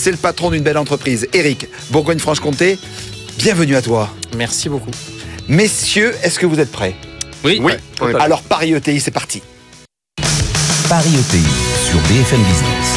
c'est le patron d'une belle entreprise. Eric, Bourgogne-Franche-Comté, bienvenue à toi. Merci beaucoup. Messieurs, est-ce que vous êtes prêts? Oui. Alors, Paris ETI, c'est parti. Paris ETI sur BFM Business.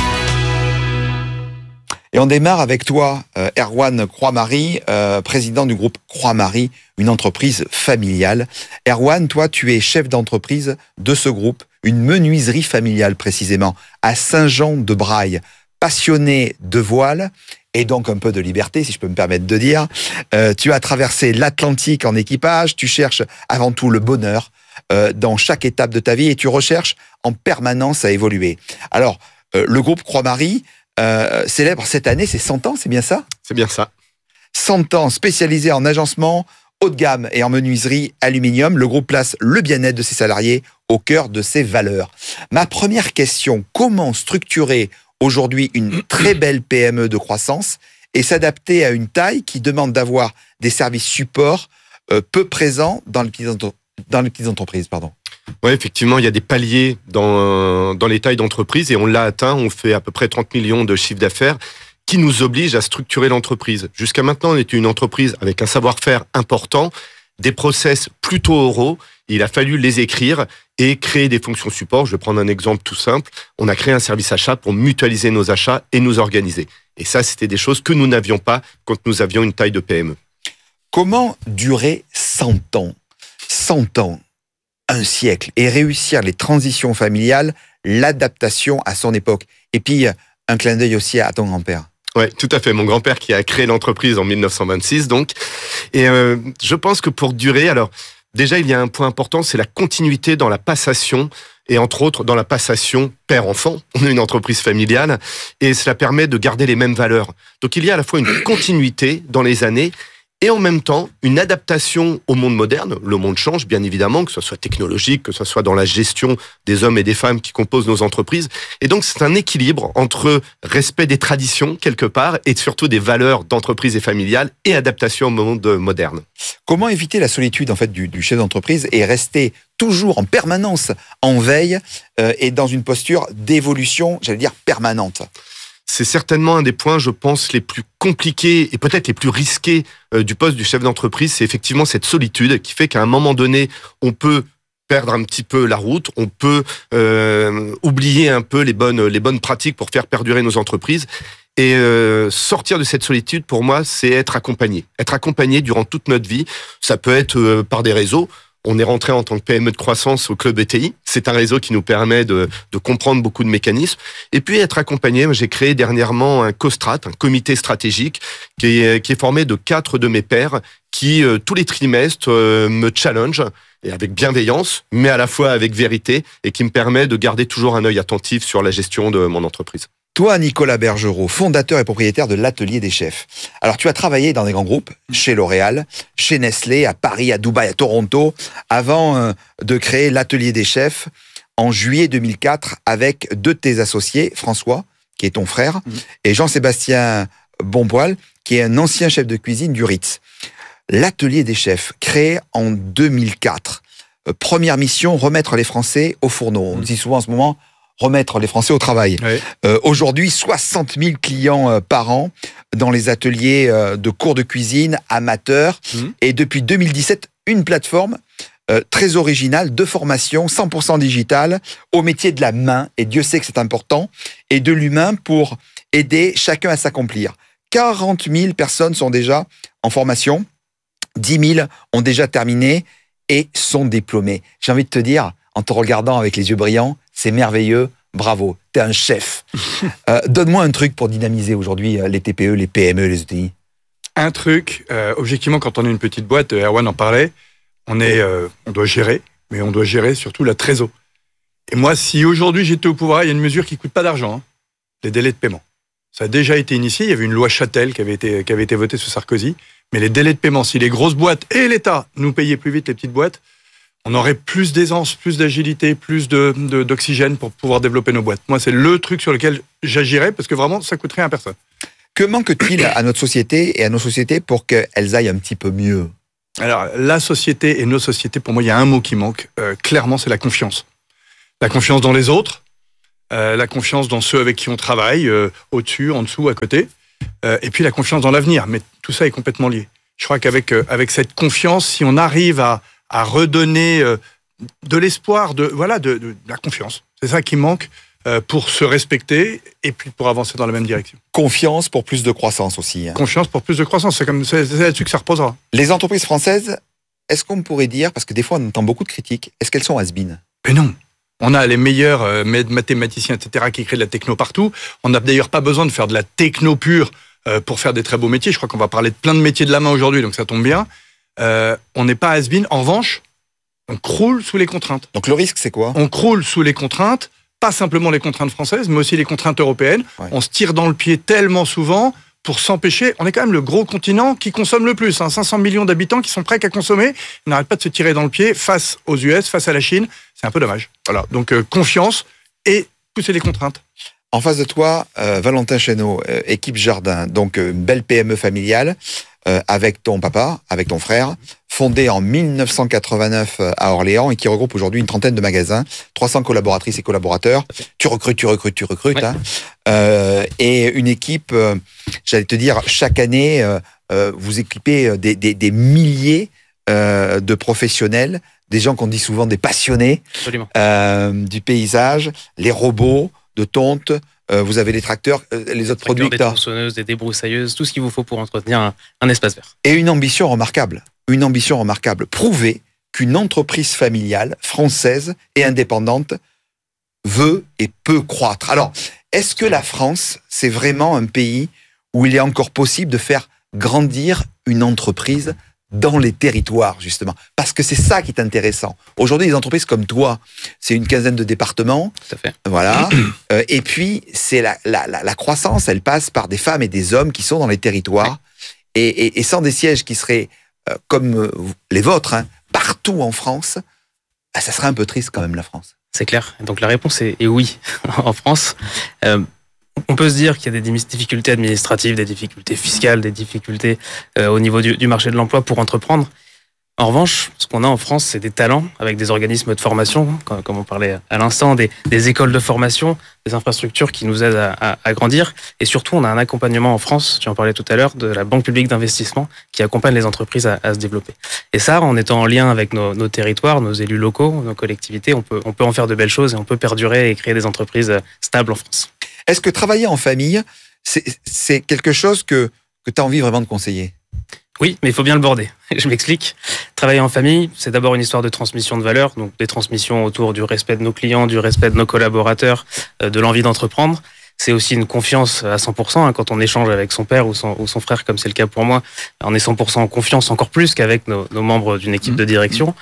Et on démarre avec toi, Erwan Croix-Marie, président du groupe Croix-Marie, une entreprise familiale. Erwan, toi, tu es chef d'entreprise de ce groupe, une menuiserie familiale précisément, à Saint-Jean-de-Braille. Passionné de voile et donc un peu de liberté, si je peux me permettre de dire. Tu as traversé l'Atlantique en équipage, tu cherches avant tout le bonheur dans chaque étape de ta vie et tu recherches en permanence à évoluer. Alors, le groupe Croix-Marie célèbre cette année ses 100 ans, c'est bien ça? C'est bien ça. 100 ans spécialisé en agencement haut de gamme et en menuiserie aluminium. Le groupe place le bien-être de ses salariés au cœur de ses valeurs. Ma première question, comment structurer aujourd'hui une très belle PME de croissance et s'adapter à une taille qui demande d'avoir des services supports peu présents dans les petites entreprises, pardon. Oui, effectivement, il y a des paliers dans les tailles d'entreprise et on l'a atteint. On fait à peu près 30 millions de chiffre d'affaires qui nous oblige à structurer l'entreprise. Jusqu'à maintenant, on était une entreprise avec un savoir-faire important, des process plutôt oraux. Il a fallu les écrire et créer des fonctions support. Je vais prendre un exemple tout simple. On a créé un service achat pour mutualiser nos achats et nous organiser. Et ça, c'était des choses que nous n'avions pas quand nous avions une taille de PME. Comment durer 100 ans 100 ans, un siècle, et réussir les transitions familiales, l'adaptation à son époque. Et puis, un clin d'œil aussi à ton grand-père. Oui, tout à fait. Mon grand-père qui a créé l'entreprise en 1926, donc. Et je pense que pour durer, alors, déjà, il y a un point important, c'est la continuité dans la passation, et entre autres, dans la passation père-enfant. On est une entreprise familiale, et cela permet de garder les mêmes valeurs. Donc, il y a à la fois une continuité dans les années, et en même temps, une adaptation au monde moderne. Le monde change, bien évidemment, que ce soit technologique, que ce soit dans la gestion des hommes et des femmes qui composent nos entreprises. Et donc, c'est un équilibre entre respect des traditions, quelque part, et surtout des valeurs d'entreprise et familiale, et adaptation au monde moderne. Comment éviter la solitude, en fait, du chef d'entreprise et rester toujours en permanence en veille et dans une posture d'évolution, j'allais dire, permanente? C'est certainement un des points, je pense, les plus compliqués et peut-être les plus risqués du poste du chef d'entreprise. C'est effectivement cette solitude qui fait qu'à un moment donné, on peut perdre un petit peu la route, on peut oublier un peu les bonnes pratiques pour faire perdurer nos entreprises. Et sortir de cette solitude, pour moi, c'est être accompagné. Être accompagné durant toute notre vie. Ça peut être par des réseaux. On est rentré en tant que PME de croissance au Club ETI. C'est un réseau qui nous permet de comprendre beaucoup de mécanismes. Et puis être accompagné, j'ai créé dernièrement un COSTRAT, un comité stratégique, qui est formé de 4 de mes pairs qui, tous les trimestres, me challenge, et avec bienveillance, mais à la fois avec vérité, et qui me permet de garder toujours un œil attentif sur la gestion de mon entreprise. Toi, Nicolas Bergerot, fondateur et propriétaire de l'Atelier des Chefs. Alors, tu as travaillé dans des grands groupes, chez L'Oréal, chez Nestlé, à Paris, à Dubaï, à Toronto, avant de créer l'Atelier des Chefs en juillet 2004 avec 2 de tes associés, François, qui est ton frère, et Jean-Sébastien Bonpoil, qui est un ancien chef de cuisine du Ritz. L'Atelier des Chefs, créé en 2004. Première mission, remettre les Français au fourneau. On dit souvent en ce moment, remettre les Français au travail. Oui. Aujourd'hui, 60 000 clients par an dans les ateliers de cours de cuisine amateurs. Et depuis 2017, une plateforme très originale de formation 100% digitale au métier de la main. Et Dieu sait que c'est important. Et de l'humain pour aider chacun à s'accomplir. 40 000 personnes sont déjà en formation. 10 000 ont déjà terminé et sont diplômés. J'ai envie de te dire, en te regardant avec les yeux brillants, c'est merveilleux, bravo, t'es un chef. Donne-moi un truc pour dynamiser aujourd'hui les TPE, les PME, les ETI. Un truc, objectivement, quand on est une petite boîte, Erwan en parlait, on doit gérer, mais on doit gérer surtout la trésor. Et moi, si aujourd'hui j'étais au pouvoir, il y a une mesure qui ne coûte pas d'argent, les délais de paiement. Ça a déjà été initié, il y avait une loi Châtel qui avait été votée sous Sarkozy, mais les délais de paiement, si les grosses boîtes et l'État nous payaient plus vite les petites boîtes, on aurait plus d'aisance, plus d'agilité, plus d'oxygène pour pouvoir développer nos boîtes. Moi, c'est le truc sur lequel j'agirais, parce que vraiment, ça coûte rien à personne. Que manque-t-il à notre société et à nos sociétés pour qu'elles aillent un petit peu mieux? Alors, la société et nos sociétés, pour moi, il y a un mot qui manque. Clairement, c'est la confiance. La confiance dans les autres, la confiance dans ceux avec qui on travaille, au-dessus, en dessous, à côté. et puis la confiance dans l'avenir. Mais tout ça est complètement lié. Je crois qu'avec cette confiance, si on arrive à redonner de l'espoir, de la confiance, c'est ça qui manque pour se respecter et puis pour avancer dans la même direction. Confiance pour plus de croissance aussi. Confiance pour plus de croissance, c'est là-dessus que ça reposera. Les entreprises françaises, est-ce qu'on pourrait dire, parce que des fois on entend beaucoup de critiques, est-ce qu'elles sont has-been? Mais non. On a les meilleurs mathématiciens, etc., qui créent de la techno partout. On n'a d'ailleurs pas besoin de faire de la techno pure pour faire des très beaux métiers. Je crois qu'on va parler de plein de métiers de la main aujourd'hui, donc ça tombe bien. On n'est pas has-been. En revanche, on croule sous les contraintes. Donc le risque, c'est quoi? On croule sous les contraintes, pas simplement les contraintes françaises, mais aussi les contraintes européennes. Ouais. On se tire dans le pied tellement souvent pour s'empêcher. On est quand même le gros continent qui consomme le plus. 500 millions d'habitants qui sont prêts à consommer. On n'arrête pas de se tirer dans le pied face aux US, face à la Chine. C'est un peu dommage. Voilà. Donc confiance et pousser les contraintes. En face de toi, Valentin Chéneau, équipe Jardin, donc une belle PME familiale, avec ton papa, avec ton frère, fondée en 1989 à Orléans et qui regroupe aujourd'hui une trentaine de magasins, 300 collaboratrices et collaborateurs. Tu recrutes, ouais. Hein. Et une équipe, j'allais te dire, chaque année, vous équipez des milliers de professionnels, des gens qu'on dit souvent des passionnés du paysage, les robots de tonte, vous avez les tracteurs, les autres produits. Des tronçonneuses, des débroussailleuses, tout ce qu'il vous faut pour entretenir un espace vert. Et une ambition remarquable. Prouver qu'une entreprise familiale, française et indépendante veut et peut croître. Alors, est-ce que la France, c'est vraiment un pays où il est encore possible de faire grandir une entreprise dans les territoires, justement? Parce que c'est ça qui est intéressant. Aujourd'hui, les entreprises comme toi, c'est une quinzaine de départements. Tout à fait. Voilà. Et puis, c'est la croissance, elle passe par des femmes et des hommes qui sont dans les territoires. Ouais. Et sans des sièges qui seraient comme les vôtres, hein, partout en France, ça serait un peu triste quand même, la France. C'est clair. Donc la réponse est oui. En France, on peut se dire qu'il y a des difficultés administratives, des difficultés fiscales, des difficultés au niveau du marché de l'emploi pour entreprendre. En revanche, ce qu'on a en France, c'est des talents avec des organismes de formation, comme on parlait à l'instant, des écoles de formation, des infrastructures qui nous aident à grandir. Et surtout, on a un accompagnement en France, tu en parlais tout à l'heure, de la Banque publique d'investissement qui accompagne les entreprises à se développer. Et ça, en étant en lien avec nos territoires, nos élus locaux, nos collectivités, on peut en faire de belles choses et on peut perdurer et créer des entreprises stables en France. Est-ce que travailler en famille, c'est quelque chose que tu as envie vraiment de conseiller? Oui, mais il faut bien le border. Je m'explique. Travailler en famille, c'est d'abord une histoire de transmission de valeurs, donc des transmissions autour du respect de nos clients, du respect de nos collaborateurs, de l'envie d'entreprendre. C'est aussi une confiance à 100%. Quand on échange avec son père ou son frère, comme c'est le cas pour moi, on est 100% en confiance, encore plus qu'avec nos membres d'une équipe de direction.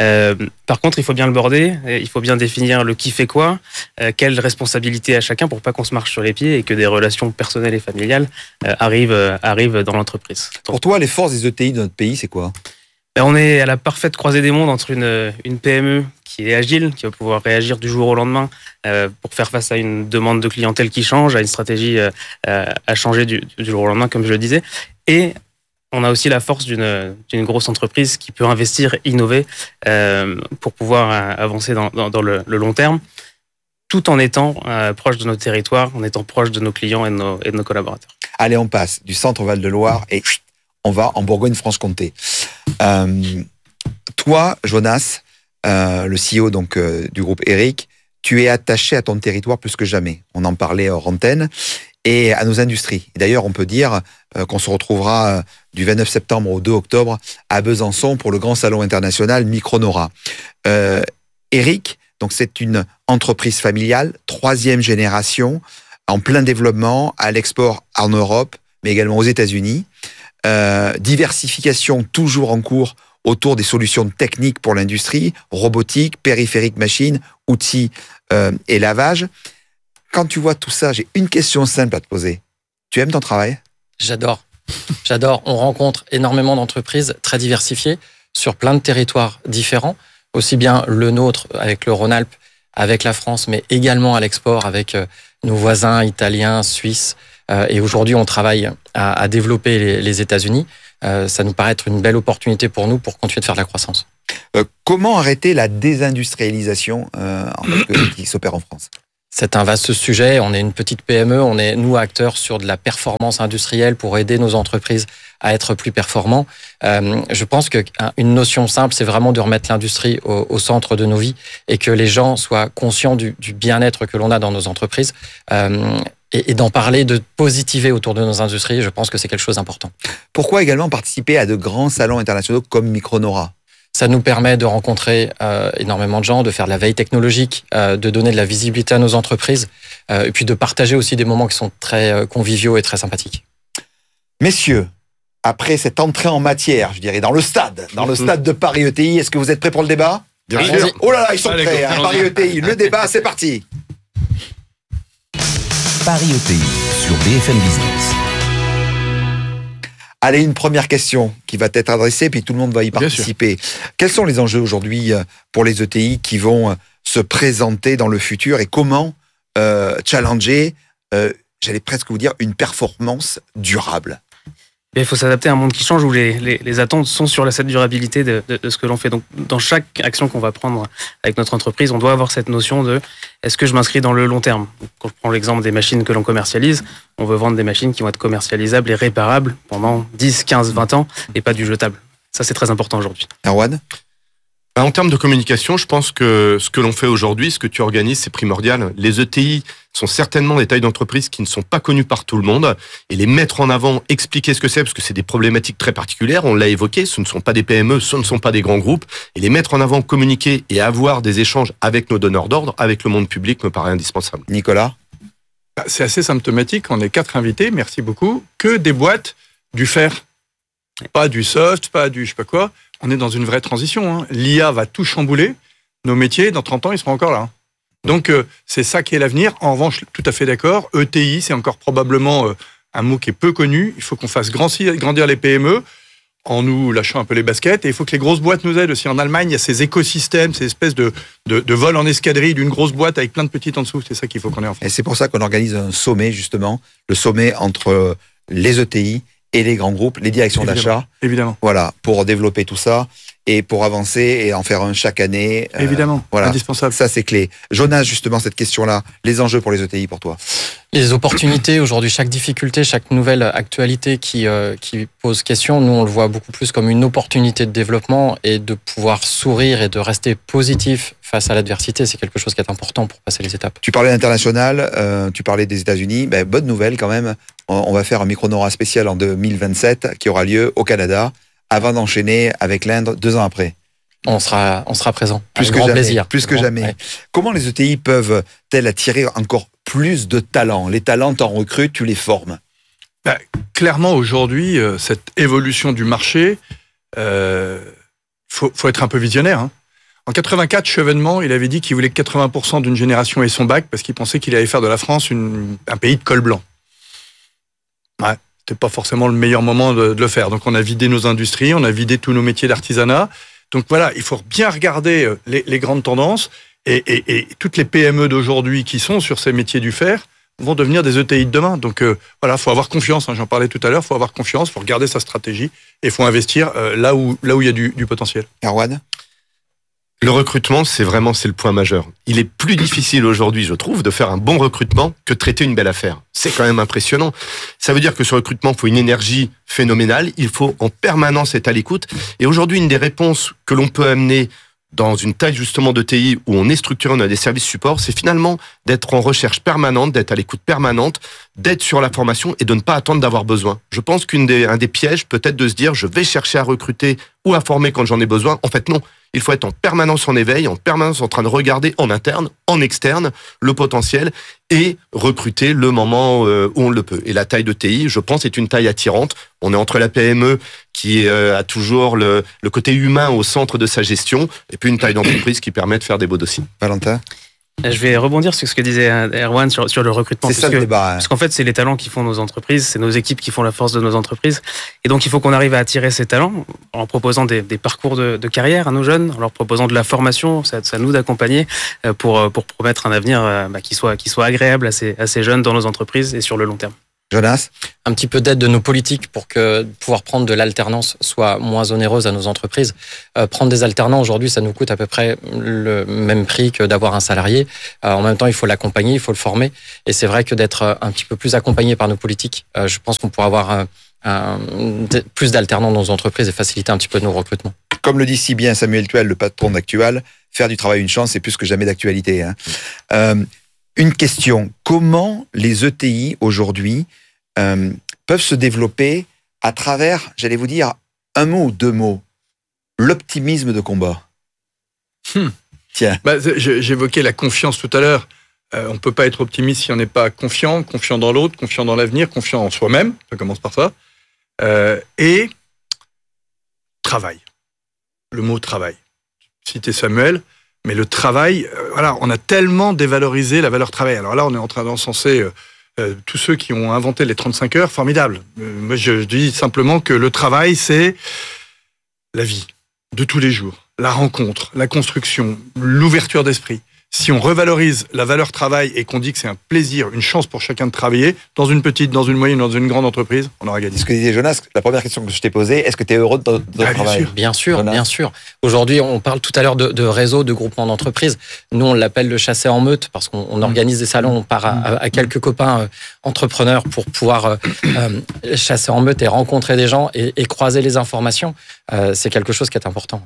Par contre, il faut bien le border, il faut bien définir le qui fait quoi, quelle responsabilité à chacun pour pas qu'on se marche sur les pieds et que des relations personnelles et familiales arrivent dans l'entreprise. Pour toi, les forces des ETI de notre pays, c'est quoi? On est à la parfaite croisée des mondes entre une PME qui est agile, qui va pouvoir réagir du jour au lendemain pour faire face à une demande de clientèle qui change, à une stratégie à changer du jour au lendemain, comme je le disais. Et on a aussi la force d'une grosse entreprise qui peut investir, innover pour pouvoir avancer dans le long terme, tout en étant proche de nos territoires, en étant proche de nos clients et de nos collaborateurs. Allez, on passe du centre Val-de-Loire et on va en Bourgogne-Franche-Comté. Toi, Jonas, le CEO donc, du groupe Eric, tu es attaché à ton territoire plus que jamais. On en parlait hors antenne. Et à nos industries. D'ailleurs, on peut dire qu'on se retrouvera du 29 septembre au 2 octobre à Besançon pour le grand salon international Micronora. Eric, donc c'est une entreprise familiale, 3e génération, en plein développement, à l'export en Europe, mais également aux États-Unis. Diversification toujours en cours autour des solutions techniques pour l'industrie, robotique, périphérique machine, outils et lavage. Quand tu vois tout ça, j'ai une question simple à te poser. Tu aimes ton travail? J'adore. On rencontre énormément d'entreprises très diversifiées sur plein de territoires différents, aussi bien le nôtre avec le Rhône-Alpes, avec la France, mais également à l'export avec nos voisins italiens, suisses. Et aujourd'hui, on travaille à développer les États-Unis. Ça nous paraît être une belle opportunité pour nous pour continuer de faire de la croissance. Comment arrêter la désindustrialisation qui s'opère en France? C'est un vaste sujet. On est une petite PME. On est, nous, acteurs sur de la performance industrielle pour aider nos entreprises à être plus performants. Je pense qu'une notion simple, c'est vraiment de remettre l'industrie au centre de nos vies et que les gens soient conscients du bien-être que l'on a dans nos entreprises. Et d'en parler, de positiver autour de nos industries, je pense que c'est quelque chose d'important. Pourquoi également participer à de grands salons internationaux comme Micronora ? Ça nous permet de rencontrer énormément de gens, de faire de la veille technologique, de donner de la visibilité à nos entreprises, et puis de partager aussi des moments qui sont très conviviaux et très sympathiques. Messieurs, après cette entrée en matière, je dirais, dans le stade de Paris ETI, est-ce que vous êtes prêts pour le débat ? Bien sûr. Oh là là, ils sont Allez, prêts, allons-y. Paris ETI, le débat, c'est parti. Paris ETI sur BFM Business. Allez, une première question qui va être adressée, puis tout le monde va y Bien participer. Quels sont les enjeux aujourd'hui pour les ETI qui vont se présenter dans le futur et comment challenger, j'allais presque vous dire, une performance durable ? Il faut s'adapter à un monde qui change où les attentes sont sur cette durabilité de ce que l'on fait. Donc, dans chaque action qu'on va prendre avec notre entreprise, on doit avoir cette notion de est-ce que je m'inscris dans le long terme ? Quand je prends l'exemple des machines que l'on commercialise, on veut vendre des machines qui vont être commercialisables et réparables pendant 10, 15, 20 ans et pas du jetable. Ça, c'est très important aujourd'hui. Erwan ? En termes de communication, je pense que ce que l'on fait aujourd'hui, ce que tu organises, c'est primordial. Les ETI sont certainement des tailles d'entreprise qui ne sont pas connues par tout le monde. Et les mettre en avant, expliquer ce que c'est, parce que c'est des problématiques très particulières, on l'a évoqué, ce ne sont pas des PME, ce ne sont pas des grands groupes. Et les mettre en avant, communiquer et avoir des échanges avec nos donneurs d'ordre, avec le monde public, me paraît indispensable. Nicolas ? C'est assez symptomatique. On est 4 invités, merci beaucoup, que des boîtes du fer. Pas du soft, pas du je sais pas quoi. On est dans une vraie transition. L'IA va tout chambouler. Nos métiers, dans 30 ans, ils seront encore là. Donc, c'est ça qui est l'avenir. En revanche, tout à fait d'accord. ETI, c'est encore probablement un mot qui est peu connu. Il faut qu'on fasse grandir les PME en nous lâchant un peu les baskets. Et il faut que les grosses boîtes nous aident aussi. En Allemagne, il y a ces écosystèmes, ces espèces de vols en escadrille d'une grosse boîte avec plein de petites en dessous. C'est ça qu'il faut qu'on ait en France. Et c'est pour ça qu'on organise un sommet, justement, le sommet entre les ETI et les grands groupes, les directions d'achat. Évidemment. Voilà, pour développer tout ça et pour avancer et en faire un chaque année. Évidemment. Voilà. Indispensable. Ça, c'est clé. Jonas, justement, cette question-là, les enjeux pour les ETI pour toi. Les opportunités, aujourd'hui, chaque difficulté, chaque nouvelle actualité qui pose question, nous, on le voit beaucoup plus comme une opportunité de développement et de pouvoir sourire et de rester positif face à l'adversité. C'est quelque chose qui est important pour passer les étapes. Tu parlais d'international, tu parlais des États-Unis. Bonne nouvelle quand même. On va faire un Micronora spécial en 2027 qui aura lieu au Canada avant d'enchaîner avec l'Inde 2 ans après. On sera présent. Plus Avec que grand jamais. plaisir. Plus que jamais. Ouais. Comment les ETI peuvent-elles attirer encore plus de talents ? Les talents, t'en recrutes, tu les formes. Clairement, aujourd'hui, cette évolution du marché, faut être un peu visionnaire. En 84, Chevènement, il avait dit qu'il voulait que 80% d'une génération ait son bac parce qu'il pensait qu'il allait faire de la France un pays de col blanc. Ouais, c'était pas forcément le meilleur moment de le faire. Donc on a vidé nos industries, on a vidé tous nos métiers d'artisanat. Donc voilà, il faut bien regarder les grandes tendances et toutes les PME d'aujourd'hui qui sont sur ces métiers du fer vont devenir des ETI de demain. Donc voilà, faut avoir confiance. J'en parlais tout à l'heure. Faut avoir confiance, faut regarder sa stratégie et faut investir là où il y a du potentiel. Erwan ? Le recrutement, c'est le point majeur. Il est plus difficile aujourd'hui, je trouve, de faire un bon recrutement que de traiter une belle affaire. C'est quand même impressionnant. Ça veut dire que ce recrutement, il faut une énergie phénoménale. Il faut en permanence être à l'écoute. Et aujourd'hui, une des réponses que l'on peut amener dans une taille justement de TI où on est structuré, on a des services support, c'est finalement d'être en recherche permanente, d'être à l'écoute permanente, d'être sur la formation et de ne pas attendre d'avoir besoin. Je pense qu'un des pièges peut être de se dire je vais chercher à recruter ou à former quand j'en ai besoin. En fait, non. Il faut être en permanence en éveil, en permanence en train de regarder en interne, en externe, le potentiel et recruter le moment où on le peut. Et la taille de TI, je pense, est une taille attirante. On est entre la PME qui a toujours le côté humain au centre de sa gestion et puis une taille d'entreprise qui permet de faire des beaux dossiers. Valentin ? Je vais rebondir sur ce que disait Erwan sur le recrutement. C'est ça le débat. Parce qu'en fait, c'est les talents qui font nos entreprises, c'est nos équipes qui font la force de nos entreprises. Et donc, il faut qu'on arrive à attirer ces talents en proposant des parcours de carrière à nos jeunes, en leur proposant de la formation. C'est à nous d'accompagner pour promettre un avenir qui soit agréable à ces jeunes dans nos entreprises et sur le long terme. Jonas? Un petit peu d'aide de nos politiques pour que pouvoir prendre de l'alternance soit moins onéreuse à nos entreprises. Prendre des alternants aujourd'hui, ça nous coûte à peu près le même prix que d'avoir un salarié. En même temps, il faut l'accompagner, il faut le former. Et c'est vrai que d'être un petit peu plus accompagné par nos politiques, je pense qu'on pourra avoir plus d'alternants dans nos entreprises et faciliter un petit peu nos recrutements. Comme le dit si bien Samuel Tuel, le patron d'Actual, faire du travail une chance, c'est plus que jamais d'actualité. Une question, comment les ETI aujourd'hui peuvent se développer à travers, j'allais vous dire, un mot ou deux mots, l'optimisme de combat? Tiens. J'évoquais la confiance tout à l'heure. On ne peut pas être optimiste si on n'est pas confiant dans l'autre, confiant dans l'avenir, confiant en soi-même, ça commence par ça, et travail. Le mot travail. Citer Samuel, mais le travail, voilà, on a tellement dévalorisé la valeur travail. Alors là, on est en train d'encenser tous ceux qui ont inventé les 35 heures, formidable. Moi, je dis simplement que le travail, c'est la vie de tous les jours, la rencontre, la construction, l'ouverture d'esprit. Si on revalorise la valeur travail et qu'on dit que c'est un plaisir, une chance pour chacun de travailler, dans une petite, dans une moyenne, dans une grande entreprise, on aura gagné. Ce que disait Jonas, la première question que je t'ai posée, est-ce que tu es heureux de ton travail? Bien sûr, Jonas? bien sûr. Aujourd'hui, on parle tout à l'heure de réseau, de groupement d'entreprises. Nous, on l'appelle le chasser en meute parce qu'on organise des salons, on part à quelques copains entrepreneurs pour pouvoir chasser en meute et rencontrer des gens et croiser les informations. C'est quelque chose qui est important.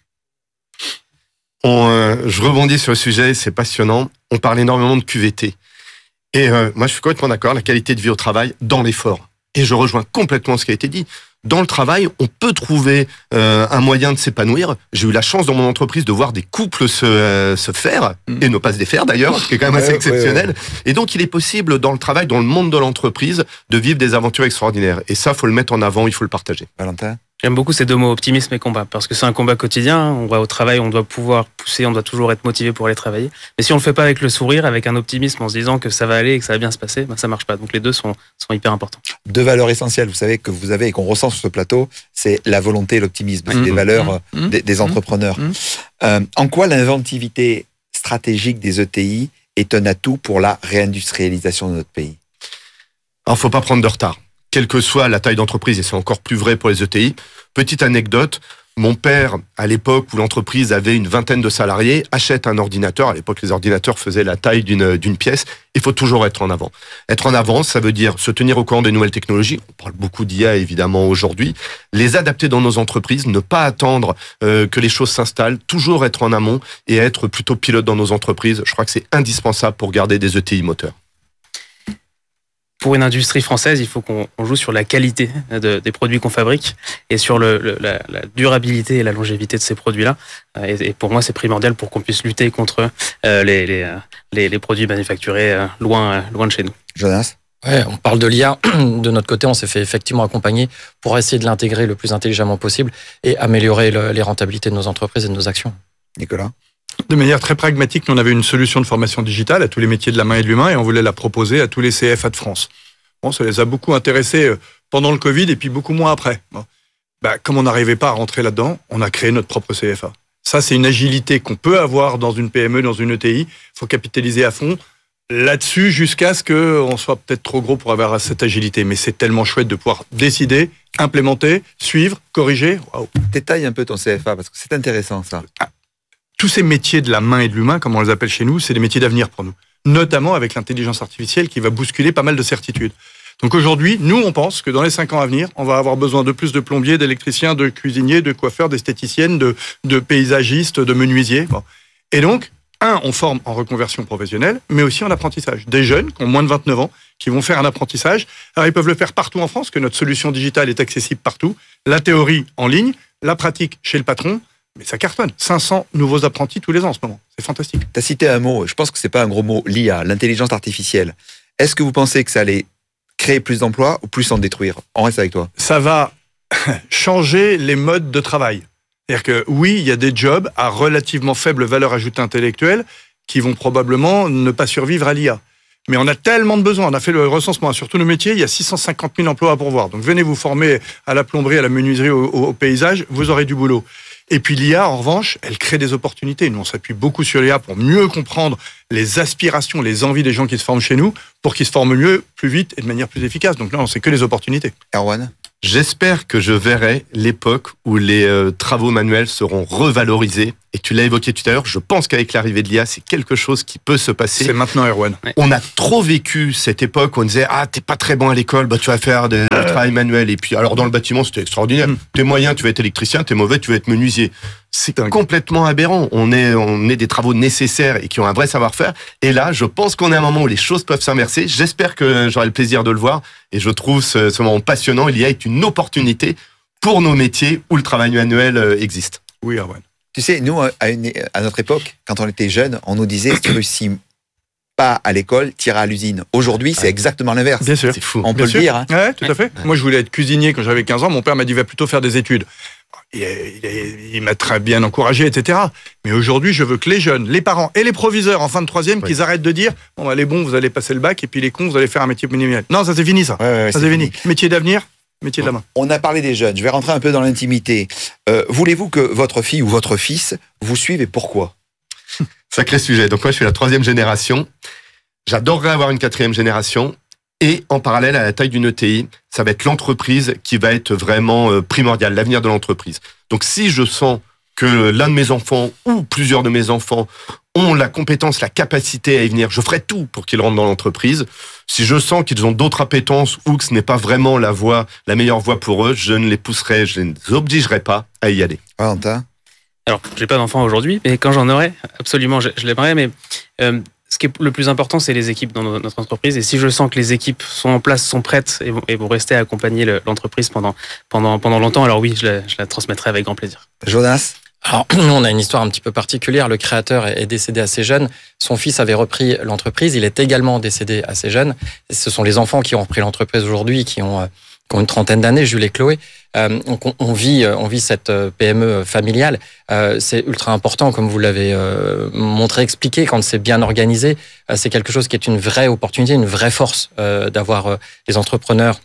Je rebondis sur le sujet, c'est passionnant. On parle énormément de QVT. Et moi, je suis complètement d'accord, la qualité de vie au travail dans l'effort. Et je rejoins complètement ce qui a été dit. Dans le travail, on peut trouver un moyen de s'épanouir. J'ai eu la chance dans mon entreprise de voir des couples se faire, et ne pas se défaire d'ailleurs, ce qui est quand même assez exceptionnel. Et donc, il est possible dans le travail, dans le monde de l'entreprise, de vivre des aventures extraordinaires. Et ça, faut le mettre en avant, il faut le partager. Valentin? J'aime beaucoup ces deux mots, optimisme et combat, parce que c'est un combat quotidien. On va au travail, on doit pouvoir pousser, on doit toujours être motivé pour aller travailler. Mais si on le fait pas avec le sourire, avec un optimisme, en se disant que ça va aller et que ça va bien se passer, ben ça marche pas. Donc les deux sont hyper importants. Deux valeurs essentielles, vous savez, que vous avez et qu'on ressent sur ce plateau, c'est la volonté et l'optimisme. C'est des valeurs des entrepreneurs. En quoi l'inventivité stratégique des ETI est un atout pour la réindustrialisation de notre pays? Alors, faut pas prendre de retard. Quelle que soit la taille d'entreprise, et c'est encore plus vrai pour les ETI. Petite anecdote, mon père, à l'époque où l'entreprise avait une vingtaine de salariés, achète un ordinateur. À l'époque, les ordinateurs faisaient la taille d'une pièce. Il faut toujours être en avant. Être en avant, ça veut dire se tenir au courant des nouvelles technologies. On parle beaucoup d'IA, évidemment, aujourd'hui. Les adapter dans nos entreprises, ne pas attendre que les choses s'installent, toujours être en amont et être plutôt pilote dans nos entreprises. Je crois que c'est indispensable pour garder des ETI moteurs. Pour une industrie française, il faut qu'on joue sur la qualité des produits qu'on fabrique et sur la durabilité et la longévité de ces produits-là. Et pour moi, c'est primordial pour qu'on puisse lutter contre les produits manufacturés loin de chez nous. Jonas? Ouais, on parle de l'IA. De notre côté, on s'est fait effectivement accompagner pour essayer de l'intégrer le plus intelligemment possible et améliorer les rentabilités de nos entreprises et de nos actions. Nicolas? De manière très pragmatique, nous on avait une solution de formation digitale à tous les métiers de la main et de l'humain et on voulait la proposer à tous les CFA de France. Bon, ça les a beaucoup intéressés pendant le Covid et puis beaucoup moins après. Bon. Comme on n'arrivait pas à rentrer là-dedans, on a créé notre propre CFA. Ça, c'est une agilité qu'on peut avoir dans une PME, dans une ETI. Il faut capitaliser à fond là-dessus jusqu'à ce qu'on soit peut-être trop gros pour avoir cette agilité. Mais c'est tellement chouette de pouvoir décider, implémenter, suivre, corriger. Waouh. Détaille un peu ton CFA parce que c'est intéressant ça. Tous ces métiers de la main et de l'humain, comme on les appelle chez nous, c'est des métiers d'avenir pour nous. Notamment avec l'intelligence artificielle qui va bousculer pas mal de certitudes. Donc aujourd'hui, nous, on pense que dans les 5 ans à venir, on va avoir besoin de plus de plombiers, d'électriciens, de cuisiniers, de coiffeurs, d'esthéticiennes, de paysagistes, de menuisiers. Bon. Et donc, on forme en reconversion professionnelle, mais aussi en apprentissage. Des jeunes qui ont moins de 29 ans, qui vont faire un apprentissage. Alors, ils peuvent le faire partout en France, que notre solution digitale est accessible partout. La théorie en ligne, la pratique chez le patron. Mais ça cartonne. 500 nouveaux apprentis tous les ans en ce moment. C'est fantastique. Tu as cité un mot, je pense que c'est pas un gros mot, l'IA, l'intelligence artificielle. Est-ce que vous pensez que ça allait créer plus d'emplois ou plus en détruire? On reste avec toi. Ça va changer les modes de travail. C'est-à-dire que oui, il y a des jobs à relativement faible valeur ajoutée intellectuelle qui vont probablement ne pas survivre à l'IA. Mais on a tellement de besoins. On a fait le recensement sur tous nos métiers. Il y a 650 000 emplois à pourvoir. Donc venez vous former à la plomberie, à la menuiserie, au paysage. Vous aurez du boulot. Et puis l'IA, en revanche, elle crée des opportunités. Nous, on s'appuie beaucoup sur l'IA pour mieux comprendre les aspirations, les envies des gens qui se forment chez nous, pour qu'ils se forment mieux, plus vite et de manière plus efficace. Donc là, c'est que les opportunités. Erwan? J'espère que je verrai l'époque où les travaux manuels seront revalorisés. Et tu l'as évoqué tout à l'heure, je pense qu'avec l'arrivée de l'IA, c'est quelque chose qui peut se passer. C'est maintenant, Erwan. On a trop vécu cette époque où on disait « Ah, t'es pas très bon à l'école, bah tu vas faire du travail manuel. » Et puis, alors dans le bâtiment, c'était extraordinaire. T'es moyen, tu vas être électricien, t'es mauvais, tu vas être menuisier. C'est complètement aberrant. On est des travaux nécessaires et qui ont un vrai savoir-faire. Et là, je pense qu'on est à un moment où les choses peuvent s'inverser. J'espère que j'aurai le plaisir de le voir. Et je trouve ce moment passionnant. L'IA est une opportunité pour nos métiers où le travail manuel existe. Oui, Erwan. Tu sais, nous, à notre époque, quand on était jeunes, on nous disait, si tu réussis pas à l'école, t'iras à l'usine. Aujourd'hui, c'est exactement l'inverse. Bien sûr. C'est fou. On peut le dire. Hein. Ouais, tout à fait. Moi, je voulais être cuisinier quand j'avais 15 ans. Mon père m'a dit, va plutôt faire des études. Il m'a très bien encouragé, etc. Mais aujourd'hui, je veux que les jeunes, les parents et les proviseurs en fin de troisième, qu'ils arrêtent de dire, bon, bah, les bons, vous allez passer le bac, et puis les cons, vous allez faire un métier manuel. Non, ça c'est fini, ça. Ouais, ça c'est fini. Métier d'avenir, métier de la main. On a parlé des jeunes. Je vais rentrer un peu dans l'intimité. Voulez-vous que votre fille ou votre fils vous suive et pourquoi? Sacré sujet. Donc moi, je suis la 3e génération. J'adorerais avoir une 4e génération. Et en parallèle à la taille d'une ETI, ça va être l'entreprise qui va être vraiment primordiale, l'avenir de l'entreprise. Donc si je sens que l'un de mes enfants ou plusieurs de mes enfants ont la compétence, la capacité à y venir, je ferai tout pour qu'ils rentrent dans l'entreprise. Si je sens qu'ils ont d'autres appétences ou que ce n'est pas vraiment la meilleure voie pour eux, je ne les pousserai, je ne les obligerai pas à y aller. Valentin? Alors, j'ai pas d'enfant aujourd'hui, mais quand j'en aurai, absolument, je l'aimerais, mais ce qui est le plus important, c'est les équipes dans notre entreprise. Et si je sens que les équipes sont en place, sont prêtes et vont rester à accompagner l'entreprise pendant longtemps, alors oui, je la transmettrai avec grand plaisir. Jonas? Alors, nous, on a une histoire un petit peu particulière. Le créateur est décédé assez jeune. Son fils avait repris l'entreprise. Il est également décédé assez jeune. Et ce sont les enfants qui ont repris l'entreprise aujourd'hui, qui ont une trentaine d'années, Jules et Chloé. Donc on vit cette PME familiale. C'est ultra important, comme vous l'avez montré, expliqué, quand c'est bien organisé. C'est quelque chose qui est une vraie opportunité, une vraie force d'avoir des entrepreneurs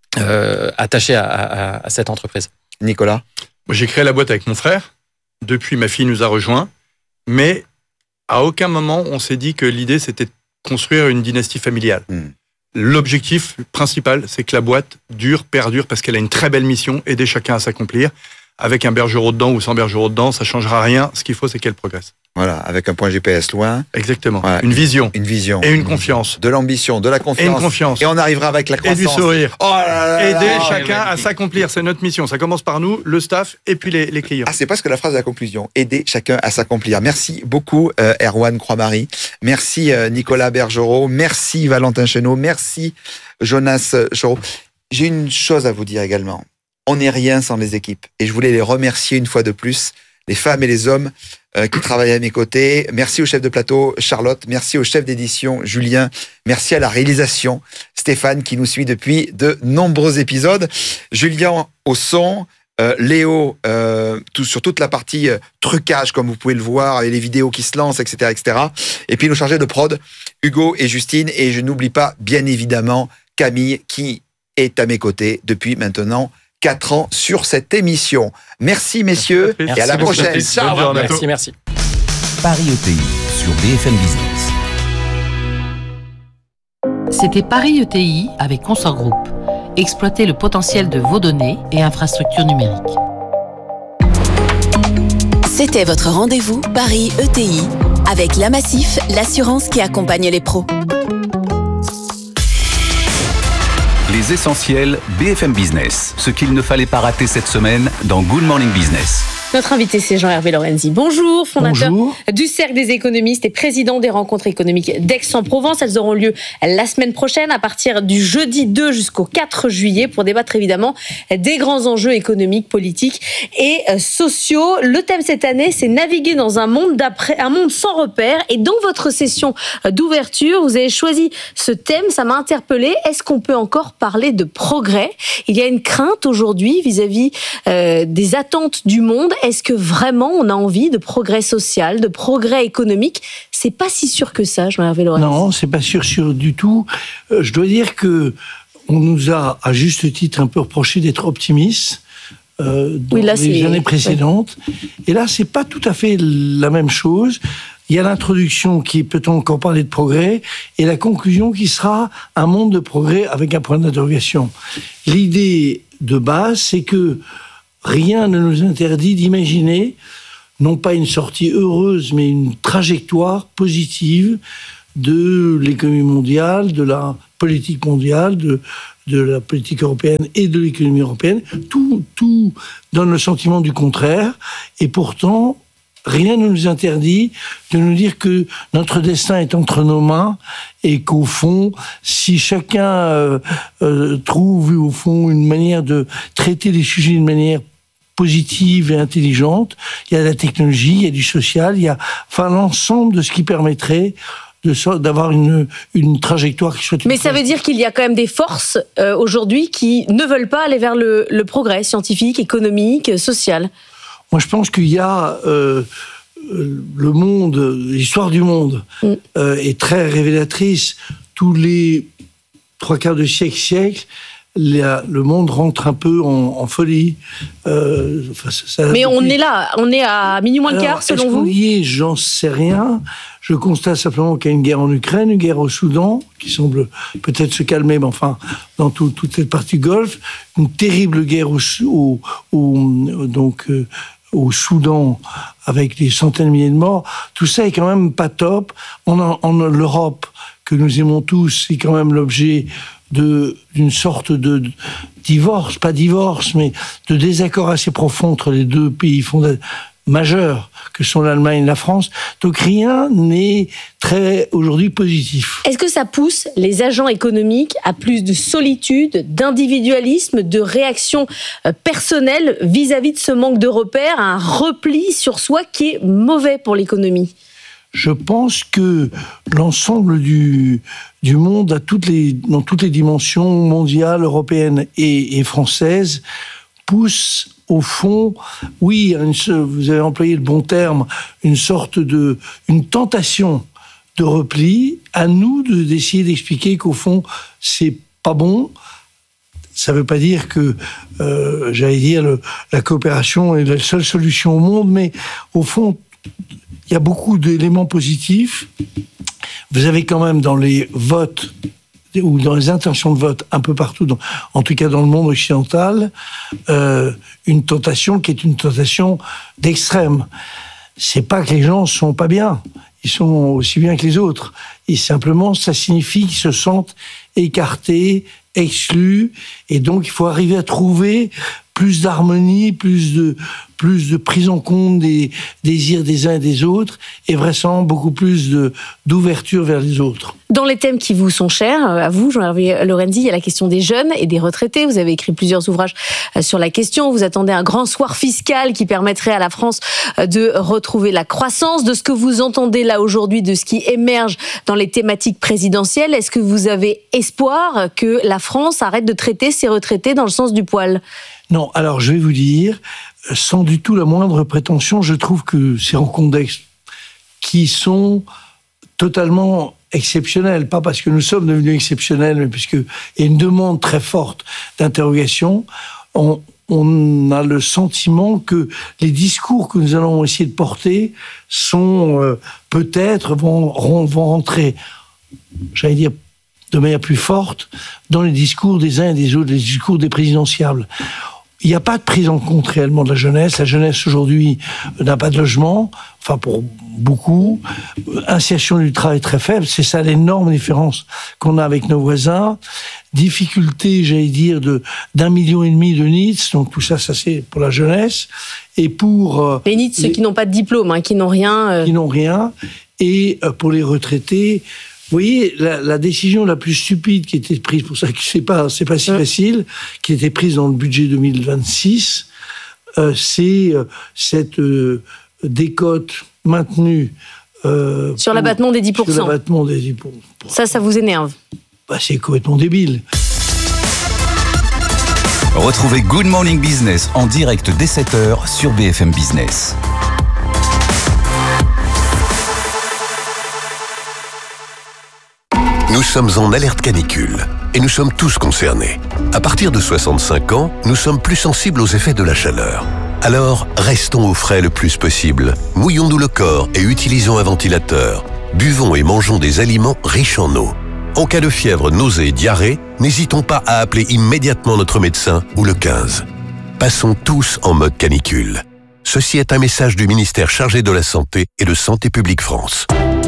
attachés à cette entreprise. Nicolas? Moi, j'ai créé la boîte avec mon frère. Depuis, ma fille nous a rejoints. Mais à aucun moment, on s'est dit que l'idée, c'était de construire une dynastie familiale. L'objectif principal, c'est que la boîte perdure, parce qu'elle a une très belle mission, aider chacun à s'accomplir. Avec un bergerot dedans ou sans bergerot dedans, ça ne changera rien. Ce qu'il faut, c'est qu'elle progresse. Voilà, avec un point GPS loin. Exactement. Voilà. Une vision. Une vision. Et une confiance. De l'ambition, de la confiance. Et une confiance. Et on arrivera avec la Et croissance. du sourire. Oh là là. Aider chacun à s'accomplir, c'est notre mission. Ça commence par nous, le staff, et puis les clients. Ah, c'est presque la phrase de la conclusion. Aider chacun à s'accomplir. Merci beaucoup, Erwan Croix-Marie. Merci, Nicolas Bergerot. Merci, Valentin Chénaud. Merci, Jonas Chorot. J'ai une chose à vous dire également. On n'est rien sans les équipes. Et je voulais les remercier une fois de plus, les femmes et les hommes qui travaillent à mes côtés. Merci au chef de plateau, Charlotte. Merci au chef d'édition, Julien. Merci à la réalisation, Stéphane, qui nous suit depuis de nombreux épisodes. Julien au son, Léo sur toute la partie trucage, comme vous pouvez le voir, et les vidéos qui se lancent, etc., etc. Et puis nos chargés de prod, Hugo et Justine. Et je n'oublie pas, bien évidemment, Camille, qui est à mes côtés depuis maintenant 4 ans sur cette émission. Merci messieurs, et à la prochaine. Ciao. Merci. Paris ETI sur BFM Business. C'était Paris ETI avec Consort Group. Exploitez le potentiel de vos données et infrastructures numériques. C'était votre rendez-vous Paris ETI avec La Massif, l'assurance qui accompagne les pros. Les essentiels BFM Business. Ce qu'il ne fallait pas rater cette semaine dans Good Morning Business. Notre invité, c'est Jean-Hervé Lorenzi. Bonjour, fondateur du Cercle des économistes et président des rencontres économiques d'Aix-en-Provence. Elles auront lieu la semaine prochaine à partir du jeudi 2 jusqu'au 4 juillet pour débattre évidemment des grands enjeux économiques, politiques et sociaux. Le thème cette année, c'est naviguer dans un monde d'après, un monde sans repères. Et dans votre session d'ouverture, vous avez choisi ce thème. Ça m'a interpellée. Est-ce qu'on peut encore parler de progrès? Il y a une crainte aujourd'hui vis-à-vis des attentes du monde. Est-ce que vraiment on a envie de progrès social, de progrès économique? C'est pas si sûr que ça, Jean-Hervé Lorenzi. Non, c'est pas sûr du tout. Je dois dire que on nous a, à juste titre, un peu reproché d'être optimistes. dans les années précédentes. Ouais. Et là, c'est pas tout à fait la même chose. Il y a l'introduction qui peut-on encore parler de progrès, et la conclusion qui sera un monde de progrès avec un point d'interrogation. L'idée de base, c'est que rien ne nous interdit d'imaginer, non pas une sortie heureuse, mais une trajectoire positive de l'économie mondiale, de la politique mondiale, de la politique européenne et de l'économie européenne. Tout donne le sentiment du contraire, et pourtant, rien ne nous interdit de nous dire que notre destin est entre nos mains et qu'au fond, si chacun trouve au fond une manière de traiter les sujets d'une manière positive et intelligente, il y a la technologie, il y a du social, il y a l'ensemble de ce qui permettrait d'avoir une trajectoire qui soit... Mais ça veut dire qu'il y a quand même des forces aujourd'hui qui ne veulent pas aller vers le progrès scientifique, économique, social. Moi, je pense qu'il y a le monde, l'histoire du monde est très révélatrice. Tous les 3/4 de siècle, le monde rentre un peu en folie. Mais on est là, on est à minuit moins le quart, selon vous ? Est-ce qu'on y est ? J'en sais rien. Je constate simplement qu'il y a une guerre en Ukraine, une guerre au Soudan, qui semble peut-être se calmer, mais enfin, dans toute cette partie Golfe, une terrible guerre au Soudan, avec des centaines de milliers de morts. Tout ça est quand même pas top. En l'Europe, que nous aimons tous, c'est quand même l'objet d'une sorte de divorce, pas divorce, mais de désaccord assez profond entre les deux pays majeurs que sont l'Allemagne et la France. Donc rien n'est très aujourd'hui positif. Est-ce que ça pousse les agents économiques à plus de solitude, d'individualisme, de réaction personnelle vis-à-vis de ce manque de repères, un repli sur soi qui est mauvais pour l'économie ? Je pense que l'ensemble du monde, dans toutes les dimensions mondiales, européennes et françaises, pousse au fond, oui, vous avez employé le bon terme, une tentation de repli. À nous d'essayer d'expliquer qu'au fond, c'est pas bon. Ça ne veut pas dire que, la coopération est la seule solution au monde, mais au fond, il y a beaucoup d'éléments positifs. Vous avez quand même dans les votes ou dans les intentions de vote un peu partout, en tout cas dans le monde occidental, une tentation qui est une tentation d'extrême. C'est pas que les gens sont pas bien, ils sont aussi bien que les autres. Et simplement, ça signifie qu'ils se sentent écartés, exclus, et donc il faut arriver à trouver plus d'harmonie, plus de prise en compte des désirs des uns et des autres, et vraisemblablement beaucoup plus d'ouverture vers les autres. Dans les thèmes qui vous sont chers, à vous, Jean-Hervé Lorenzi, il y a la question des jeunes et des retraités. Vous avez écrit plusieurs ouvrages sur la question. Vous attendez un grand soir fiscal qui permettrait à la France de retrouver la croissance. De ce que vous entendez là aujourd'hui, de ce qui émerge dans les thématiques présidentielles, est-ce que vous avez espoir que la France arrête de traiter ses retraités dans le sens du poil ? Non, alors je vais vous dire, sans du tout la moindre prétention, je trouve que ces rencontres qui sont totalement exceptionnelles, pas parce que nous sommes devenus exceptionnels, mais puisqu'il y a une demande très forte d'interrogation, on a le sentiment que les discours que nous allons essayer de porter sont vont rentrer, j'allais dire, de manière plus forte dans les discours des uns et des autres, les discours des présidentiables. Il n'y a pas de prise en compte réellement de la jeunesse. La jeunesse aujourd'hui n'a pas de logement, enfin pour beaucoup. Insertion du travail très faible, c'est ça l'énorme différence qu'on a avec nos voisins. Difficulté, j'allais dire, d'1,5 million de NEETs, donc tout ça c'est pour la jeunesse. Et pour... les NEETs, ceux qui n'ont pas de diplôme, qui n'ont rien. Qui n'ont rien. Et pour les retraités... Vous voyez, la décision la plus stupide qui était prise, pour ça que c'est pas si facile, qui était prise dans le budget 2026, c'est cette décote maintenue sur l'abattement des 10%. Sur l'abattement des 10%. Ça vous énerve ? C'est complètement débile. Retrouvez Good Morning Business en direct dès 7h sur BFM Business. Nous sommes sommes en alerte canicule et nous sommes tous concernés. À partir de 65 ans, nous sommes plus sensibles aux effets de la chaleur. Alors, restons au frais le plus possible. Mouillons-nous le corps et utilisons un ventilateur. Buvons et mangeons des aliments riches en eau. En cas de fièvre, nausée, diarrhée, n'hésitons pas à appeler immédiatement notre médecin ou le 15. Passons tous en mode canicule. Ceci est un message du ministère chargé de la Santé et de Santé publique France.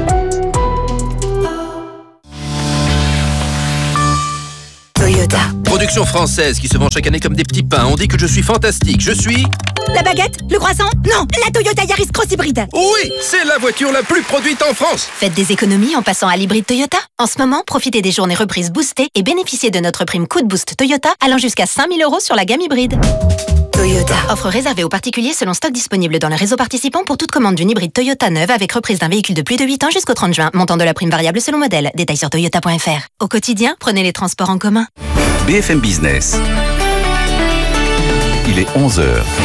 Toyota. Production française qui se vend chaque année comme des petits pains. On dit que je suis fantastique. Je suis... La baguette? Le croissant? Non, la Toyota Yaris Cross Hybride. Oui, c'est la voiture la plus produite en France. Faites des économies en passant à l'hybride Toyota. En ce moment, profitez des journées reprises boostées et bénéficiez de notre prime Coup de Boost Toyota allant jusqu'à 5 000 € sur la gamme hybride. Toyota. Offre réservée aux particuliers selon stock disponible dans le réseau participant pour toute commande d'une hybride Toyota neuve avec reprise d'un véhicule de plus de 8 ans jusqu'au 30 juin. Montant de la prime variable selon modèle. Détails sur toyota.fr. Au quotidien, prenez les transports en commun. BFM Business. Il est 11h.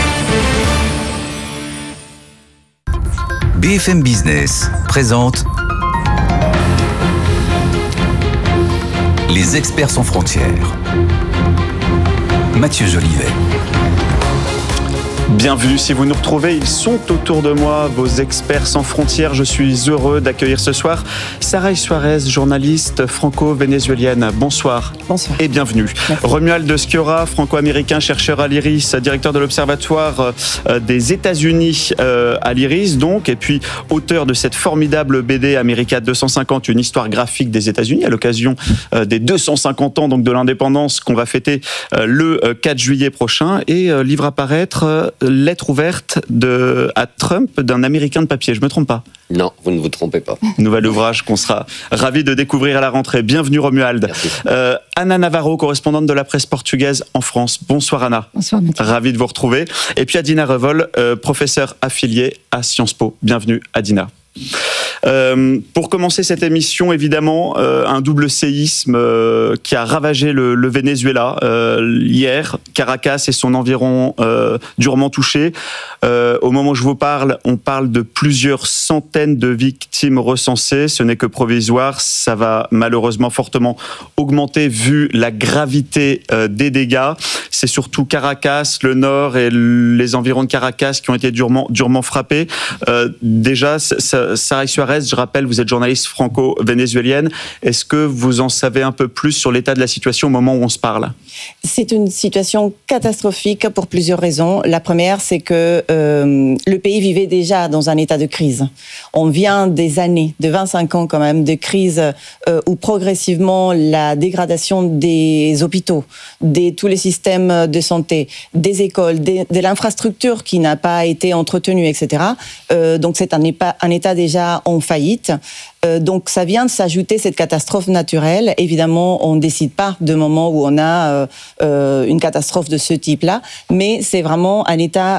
BFM Business présente Les experts sans frontières. Mathieu Jolivet. Bienvenue, si vous nous retrouvez, ils sont autour de moi, vos experts sans frontières. Je suis heureux d'accueillir ce soir Saray Suarez, journaliste franco-vénézuélienne. Bonsoir. Bonsoir. Et bienvenue. Merci. Romuald Sciorra, franco-américain, chercheur à l'IRIS, directeur de l'Observatoire des États-Unis à l'IRIS, donc, et puis auteur de cette formidable BD America 250, une histoire graphique des États-Unis à l'occasion des 250 ans donc de l'indépendance qu'on va fêter le 4 juillet prochain, et livre à paraître lettre ouverte à Trump d'un Américain de papier. Je me trompe pas? Non, vous ne vous trompez pas. Nouvel ouvrage qu'on sera ravis de découvrir à la rentrée. Bienvenue Romuald. Anna Navarro, correspondante de la presse portugaise en France. Bonsoir Anna. Bonsoir Mathieu. Ravi de vous retrouver. Et puis Adina Revol, professeure affiliée à Sciences Po. Bienvenue Adina. Pour commencer cette émission, évidemment, un double séisme qui a ravagé le Venezuela hier. Caracas et son environ durement touchés. Au moment où je vous parle, on parle de plusieurs centaines de victimes recensées. Ce n'est que provisoire. Ça va malheureusement fortement augmenter vu la gravité des dégâts. C'est surtout Caracas, le nord et les environs de Caracas qui ont été durement frappés. Déjà, Saray Suarez, je rappelle, vous êtes journaliste franco-vénézuélienne. Est-ce que vous en savez un peu plus sur l'état de la situation au moment où on se parle? C'est une situation catastrophique pour plusieurs raisons. La première, c'est que le pays vivait déjà dans un état de crise. On vient des années, de 25 ans quand même, de crise où progressivement la dégradation des hôpitaux, tous les systèmes de santé, des écoles, de l'infrastructure qui n'a pas été entretenue, etc. Donc c'est un état déjà en faillite. Donc ça vient de s'ajouter cette catastrophe naturelle. Évidemment, on ne décide pas de moment où on a une catastrophe de ce type-là, mais c'est vraiment un état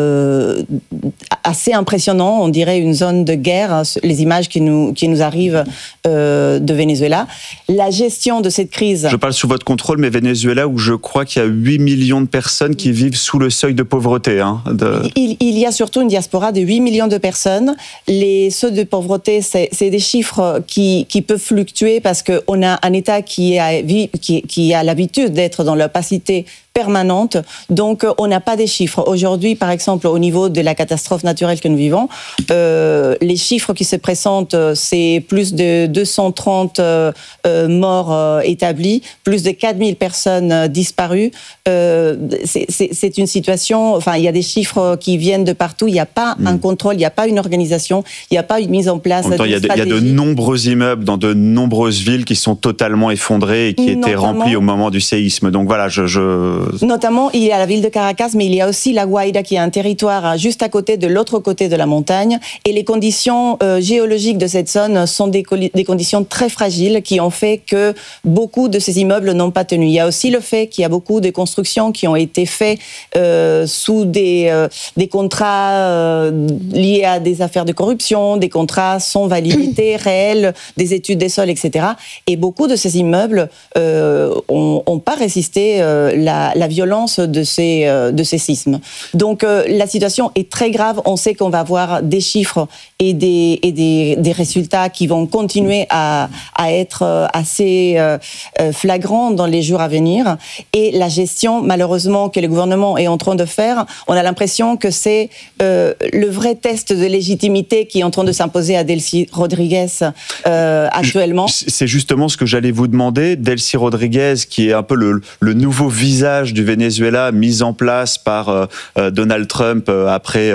assez impressionnant. On dirait une zone de guerre, les images qui nous arrivent de Venezuela. La gestion de cette crise... Je parle sous votre contrôle, mais Venezuela, où je crois qu'il y a 8 millions de personnes qui vivent sous le seuil de pauvreté. Il y a surtout une diaspora de 8 millions de personnes. Les seuils de pauvreté, c'est des chiffres qui peuvent fluctuer parce qu'on a un État qui a l'habitude d'être dans l'opacité permanente, donc on n'a pas des chiffres. Aujourd'hui, par exemple, au niveau de la catastrophe naturelle que nous vivons, les chiffres qui se présentent, c'est plus de 230 morts établis, plus de 4000 personnes disparues. C'est une situation, enfin, il y a des chiffres qui viennent de partout, il n'y a pas un contrôle, il n'y a pas une organisation, il n'y a pas une mise en place. En même temps, il y a de nombreux immeubles dans de nombreuses villes qui sont totalement effondrés et qui étaient remplis au moment du séisme. Donc voilà, Notamment, il y a la ville de Caracas, mais il y a aussi la Guaira, qui est un territoire juste à côté, de l'autre côté de la montagne. Et les conditions géologiques de cette zone sont des conditions très fragiles qui ont fait que beaucoup de ces immeubles n'ont pas tenu. Il y a aussi le fait qu'il y a beaucoup de constructions qui ont été faites sous des contrats liés à des affaires de corruption, des contrats sans validité. faits réels, des études des sols, etc. Et beaucoup de ces immeubles ont pas résisté la violence de ces sismes. Donc la situation est très grave. On sait qu'on va avoir des chiffres et des résultats qui vont continuer à être assez flagrants dans les jours à venir. Et la gestion, malheureusement, que le gouvernement est en train de faire, on a l'impression que c'est le vrai test de légitimité qui est en train de s'imposer à Delcy Rodriguez actuellement. C'est justement ce que j'allais vous demander. Delcy Rodriguez, qui est un peu le nouveau visage du Venezuela, mis en place par Donald Trump après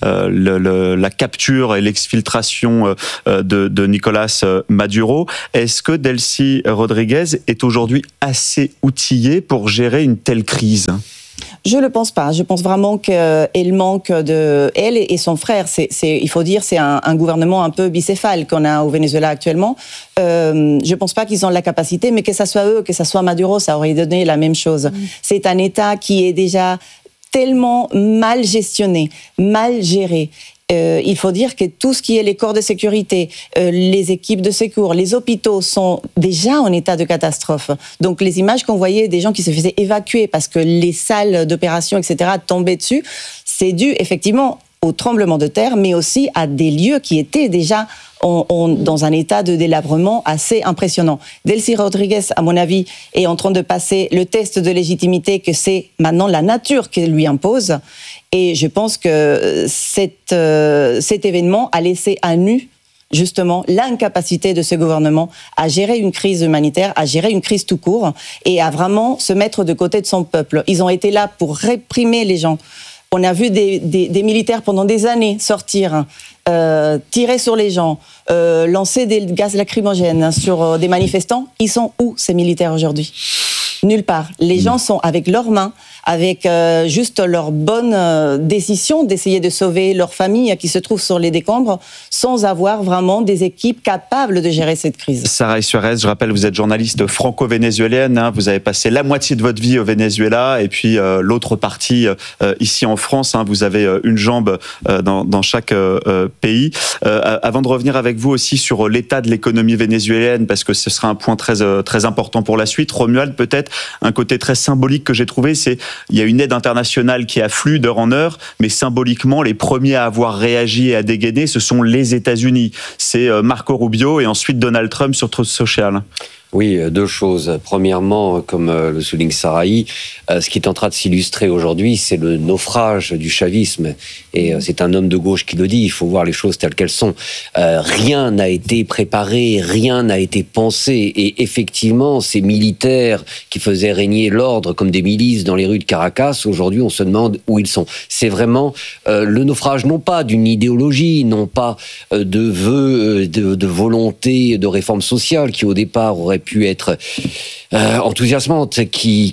la capture et l'exfiltration de Nicolas Maduro. Est-ce que Delcy Rodriguez est aujourd'hui assez outillée pour gérer une telle crise ? Je le pense pas. Je pense vraiment qu'elle manque de... Elle et son frère, il faut dire, c'est un gouvernement un peu bicéphale qu'on a au Venezuela actuellement. Je pense pas qu'ils ont la capacité, mais que ça soit eux, que ça soit Maduro, ça aurait donné la même chose. C'est un État qui est déjà tellement mal gestionné, mal géré. Il faut dire que tout ce qui est les corps de sécurité, les équipes de secours, les hôpitaux sont déjà en état de catastrophe. Donc les images qu'on voyait des gens qui se faisaient évacuer parce que les salles d'opération, etc., tombaient dessus, c'est dû effectivement au tremblement de terre, mais aussi à des lieux qui étaient déjà dans un état de délabrement assez impressionnant. Delcy Rodriguez, à mon avis, est en train de passer le test de légitimité que c'est maintenant la nature qui lui impose. Et je pense que cet événement a laissé à nu, justement, l'incapacité de ce gouvernement à gérer une crise humanitaire, à gérer une crise tout court, et à vraiment se mettre de côté de son peuple. Ils ont été là pour réprimer les gens. On a vu des militaires pendant des années sortir, tirer sur les gens, lancer des gaz lacrymogènes sur des manifestants. Ils sont où, ces militaires, aujourd'hui ? Nulle part. Les gens sont avec leurs mains, avec juste leur bonne décision d'essayer de sauver leur famille qui se trouve sur les décombres, sans avoir vraiment des équipes capables de gérer cette crise. Sarah Suarez, je rappelle, vous êtes journaliste franco-vénézuélienne, hein, vous avez passé la moitié de votre vie au Venezuela, et puis l'autre partie ici en France, hein, vous avez une jambe dans chaque pays. Avant de revenir avec vous aussi sur l'état de l'économie vénézuélienne, parce que ce sera un point très important pour la suite, Romuald, peut-être un côté très symbolique que j'ai trouvé, c'est il y a une aide internationale qui afflue d'heure en heure, mais symboliquement, les premiers à avoir réagi et à dégainer, ce sont les États-Unis. C'est Marco Rubio et ensuite Donald Trump sur Truth Social. Oui, deux choses. Premièrement, comme le souligne Sarahi, ce qui est en train de s'illustrer aujourd'hui, c'est le naufrage du chavisme. Et c'est un homme de gauche qui le dit, il faut voir les choses telles qu'elles sont. Rien n'a été préparé, rien n'a été pensé. Et effectivement, ces militaires qui faisaient régner l'ordre comme des milices dans les rues de Caracas, aujourd'hui, on se demande où ils sont. C'est vraiment le naufrage, non pas d'une idéologie, non pas de vœux, de volonté de réforme sociale qui, au départ, aurait pu être enthousiasmante, qui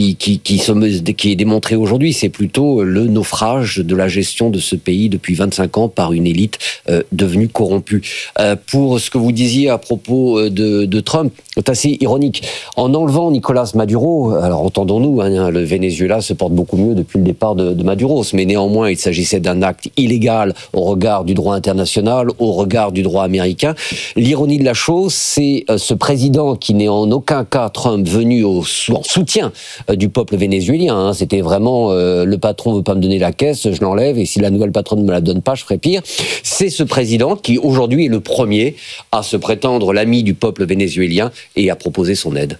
est démontrée aujourd'hui, c'est plutôt le naufrage de la gestion de ce pays depuis 25 ans par une élite devenue corrompue. Pour ce que vous disiez à propos de Trump, c'est assez ironique. En enlevant Nicolas Maduro, alors entendons-nous, hein, le Venezuela se porte beaucoup mieux depuis le départ de Maduro, mais néanmoins il s'agissait d'un acte illégal au regard du droit international, au regard du droit américain. L'ironie de la chose, c'est ce président qui n'est en aucun cas Trump venu en soutien du peuple vénézuélien. Hein. C'était vraiment le patron veut pas me donner la caisse, je l'enlève, et si la nouvelle patronne ne me la donne pas, je ferai pire. C'est ce président qui aujourd'hui est le premier à se prétendre l'ami du peuple vénézuélien et à proposer son aide.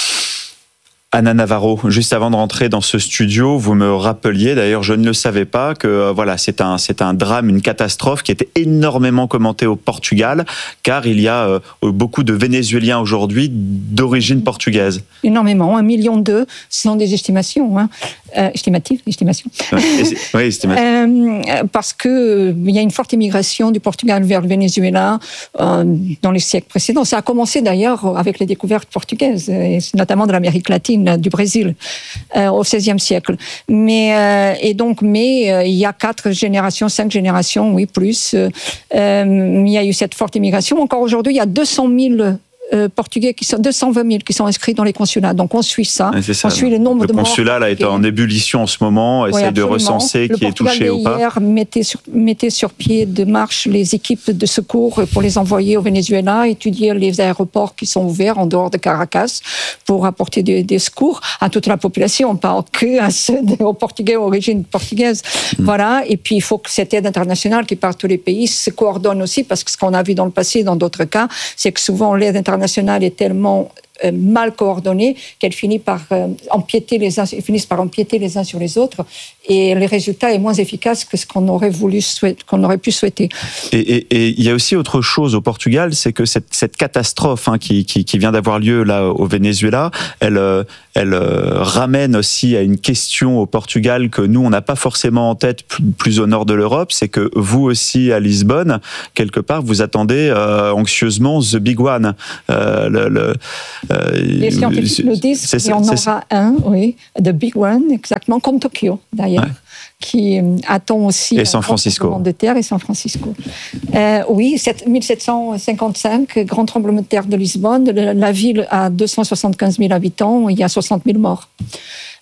Ana Navarro, juste avant de rentrer dans ce studio, vous me rappeliez, d'ailleurs je ne le savais pas, que voilà, c'est un drame, une catastrophe qui était énormément commentée au Portugal, car il y a beaucoup de Vénézuéliens aujourd'hui d'origine portugaise. Énormément, 1,2 million, ce sont des estimations, hein. Estimations. Oui, estimations. Parce que il y a une forte immigration du Portugal vers le Venezuela dans les siècles précédents. Ça a commencé d'ailleurs avec les découvertes portugaises, et notamment de l'Amérique latine, du Brésil, au XVIe siècle. Mais il y a 5 générations, oui, plus. Il y a eu cette forte immigration. Encore aujourd'hui, il y a 200 000 Portugais 220 000 qui sont inscrits dans les consulats. Donc on suit ça. Ça. On suit le nombre de morts. Le consulat là, est en ébullition en ce moment, essaie de recenser qui est touché ou pas. Le Portugal mettait sur pied de marche les équipes de secours pour les envoyer au Venezuela, étudier les aéroports qui sont ouverts en dehors de Caracas pour apporter des secours à toute la population, pas que à ceux aux Portugais d'origine portugaise. Voilà. Et puis il faut que cette aide internationale qui part de tous les pays se coordonne aussi, parce que ce qu'on a vu dans le passé, dans d'autres cas, c'est que souvent l'aide internationale est tellement mal coordonnée qu'elle finit par empiéter les uns sur les autres, et le résultat est moins efficace que ce qu'on aurait pu souhaiter. Et il y a aussi autre chose au Portugal, c'est que cette catastrophe qui vient d'avoir lieu là au Venezuela, elle ramène aussi à une question au Portugal que nous on n'a pas forcément en tête plus au nord de l'Europe, c'est que vous aussi à Lisbonne, quelque part, vous attendez anxieusement the big one. Les scientifiques nous disent qu'il y en aura un, oui, the big one, exactement, comme Tokyo d'ailleurs. Ouais. Qui attend aussi et San Francisco de terre et San Francisco. Oui, 1755, grand tremblement de terre de Lisbonne. La ville a 275 000 habitants, il y a 60 000 morts.